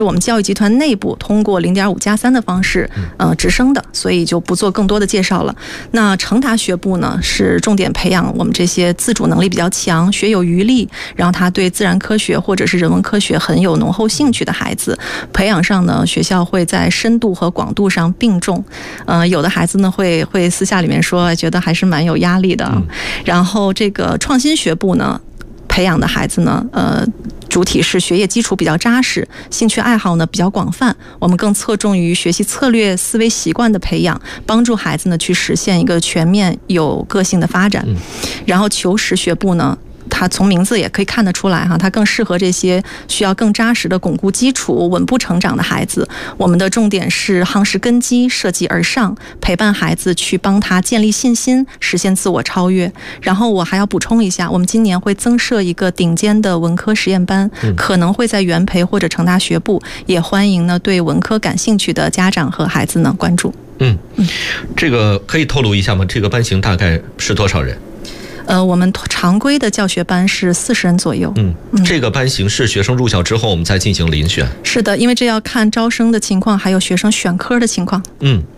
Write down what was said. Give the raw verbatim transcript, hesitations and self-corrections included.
我们教育集团内部通过零点五加三的方式，呃，直升的，所以就不做更多的介绍了。那成达学部呢，是重点培养我们这些自主能力比较强、学有余力，然后他对自然科学或者是人文科学很有浓厚兴趣的孩子。培养上呢，学校会在深度和广度上并重。呃，有的孩子呢会会私下里面说，觉得还是蛮有压力的。嗯、然后这个创新学部呢，培养的孩子呢，呃。主体是学业基础比较扎实，兴趣爱好呢比较广泛，我们更侧重于学习策略、思维习惯的培养，帮助孩子呢去实现一个全面有个性的发展。然后求实学部呢，它从名字也可以看得出来哈，它更适合这些需要更扎实的巩固基础、稳步成长的孩子。我们的重点是夯实根基、设计而上，陪伴孩子去帮他建立信心，实现自我超越。然后我还要补充一下，我们今年会增设一个顶尖的文科实验班，可能会在元培或者成大学部，也欢迎呢对文科感兴趣的家长和孩子呢关注。 嗯，这个可以透露一下吗？这个班型大概是多少人？ 呃，我们常规的教学班是四十人左右。 嗯，这个班型是学生入校之后我们再进行遴选。 是的，因为这要看招生的情况，还有学生选科的情况。 嗯，